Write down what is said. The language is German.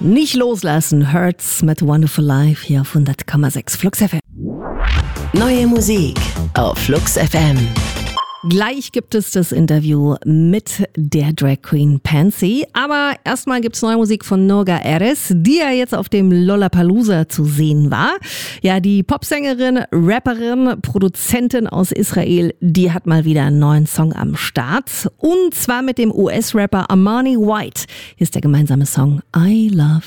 Nicht loslassen, Hurts mit Wonderful Life hier auf 100,6 Flux FM. Neue Musik auf Flux FM. Gleich gibt es das Interview mit der Drag Queen Pansy. Aber erstmal gibt es neue Musik von Noga Erez, die ja jetzt auf dem Lollapalooza zu sehen war. Ja, die Popsängerin, Rapperin, Produzentin aus Israel, die hat mal wieder einen neuen Song am Start. Und zwar mit dem US-Rapper Armani White. Hier ist der gemeinsame Song I Love